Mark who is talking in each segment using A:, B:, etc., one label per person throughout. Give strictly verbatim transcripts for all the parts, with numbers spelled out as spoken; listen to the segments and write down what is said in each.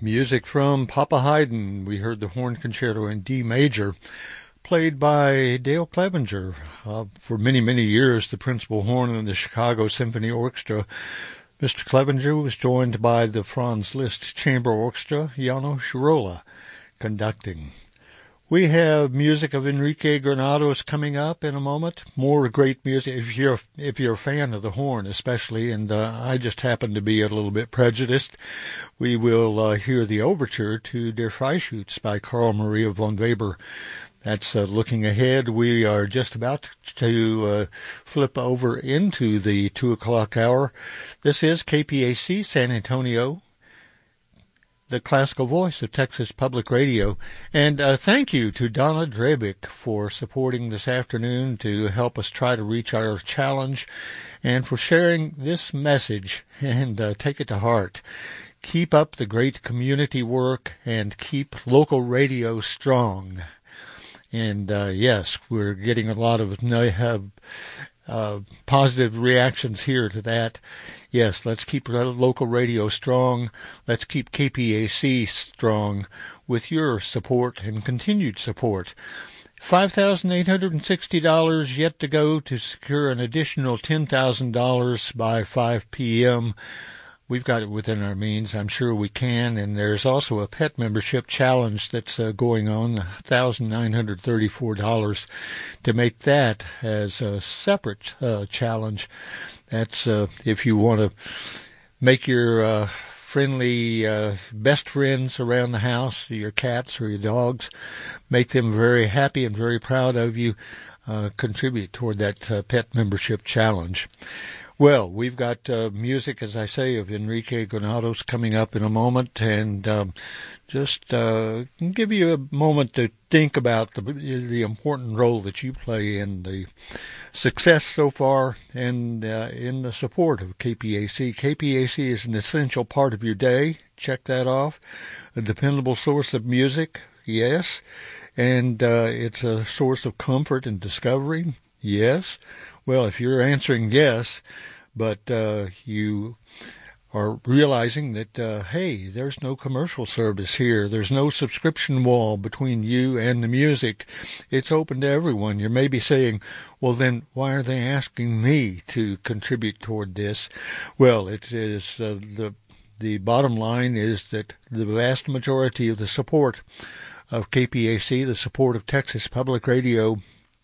A: Music from Papa Haydn. We heard the Horn Concerto in D major, played by Dale Clevenger, uh, for many, many years the principal horn in the Chicago Symphony Orchestra. Mister Clevenger was joined by the Franz Liszt Chamber Orchestra, János Sorolla, conducting. We have music of Enrique Granados coming up in a moment. More great music if you're if you're a fan of the horn, especially. And uh, I just happen to be a little bit prejudiced. We will uh, hear the overture to Der Freischütz by Carl Maria von Weber. That's uh, looking ahead. We are just about to uh, flip over into the two o'clock hour. This is K P A C San Antonio, the classical voice of Texas Public Radio. And uh, thank you to Donna Drebick for supporting this afternoon to help us try to reach our challenge and for sharing this message and uh, take it to heart. Keep up the great community work and keep local radio strong. And uh, yes, we're getting a lot of uh, uh, positive reactions here to that. Yes, let's keep local radio strong. Let's keep K P A C strong with your support and continued support. five thousand eight hundred sixty dollars yet to go to secure an additional ten thousand dollars by five p.m. We've got it within our means. I'm sure we can. And there's also a pet membership challenge that's uh, going on, one thousand nine hundred thirty-four dollars to make that as a separate uh, challenge. That's uh, if you want to make your uh, friendly uh, best friends around the house, your cats or your dogs, make them very happy and very proud of you, uh, contribute toward that uh, pet membership challenge. Well, we've got uh, music, as I say, of Enrique Granados coming up in a moment, and um, just uh, give you a moment to think about the, the important role that you play in the success so far and uh, in the support of K P A C. K P A C is an essential part of your day. Check that off. A dependable source of music, yes, and uh, it's a source of comfort and discovery, yes. Well, if you're answering yes, but uh, you are realizing that, uh, hey, there's no commercial service here. There's no subscription wall between you and the music. It's open to everyone. You may be saying, well, then why are they asking me to contribute toward this? Well, it is uh, the the bottom line is that the vast majority of the support of K P A C, the support of Texas Public Radio,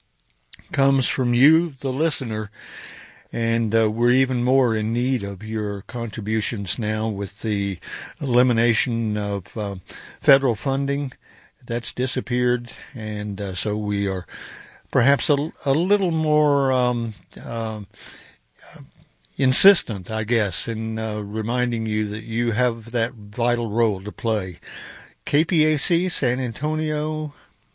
A: comes from you, the listener, and uh, we're even more in need of your contributions now with the elimination of uh, federal funding. That's disappeared, and uh, so we are perhaps a, a little more um, uh, insistent, I guess, in uh, reminding you that you have that vital role to play. K P A C San Antonio.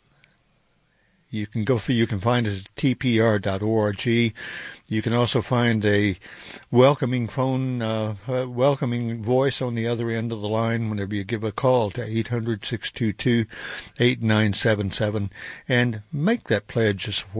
A: You can go for, you can find us at T P R dot org. You can also find a welcoming phone, uh, uh, welcoming voice on the other end of the line whenever you give a call to eight hundred, six two two, eight nine seven seven and make that pledge of support.